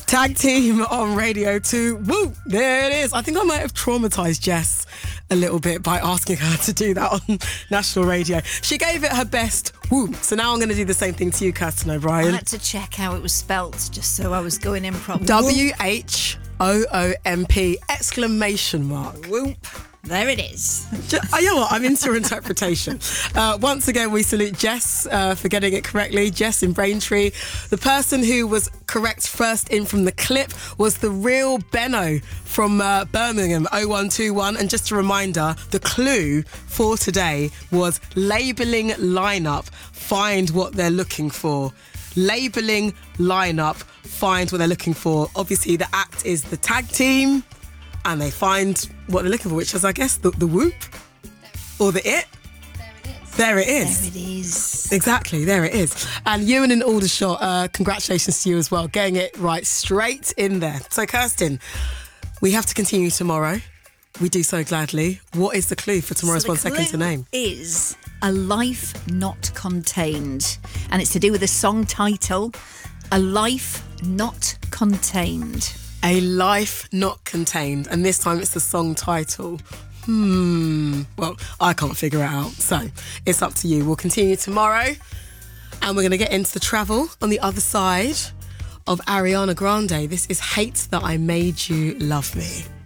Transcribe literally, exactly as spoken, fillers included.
Tag Team on Radio two. Woo! There it is. I think I might have traumatised Jess a little bit by asking her to do that on national radio. She gave it her best woo. So now I'm going to do the same thing to you, Kirsten O'Brien. I had to check how it was spelt just so I was going in properly. W H O O M P exclamation mark. Whoop. There it is. Just, you know what? I'm into your interpretation. Uh, once again, we salute Jess uh, for getting it correctly. Jess in Braintree. The person who was correct first in from the clip was the real Benno from uh, Birmingham, oh one two one. And just a reminder, the clue for today was labelling lineup. Find what they're looking for. Labelling lineup. Find what they're looking for. Obviously, the act is the tag team. And they find what they're looking for, which is, I guess, the, the whoop or the it. There it is. There it is. Exactly, there it is. And Ewan in Aldershot, uh, congratulations to you as well, getting it right straight in there. So, Kirsten, we have to continue tomorrow. We do so gladly. What is the clue for tomorrow's so One Second to Name? Is A Life Not Contained. And it's to do with the song title, A Life Not Contained. A Life Not Contained. And this time it's the song title. Hmm. Well, I can't figure it out. So it's up to you. We'll continue tomorrow. And we're going to get into the travel on the other side of Ariana Grande. This is Hate That I Made You Love Me.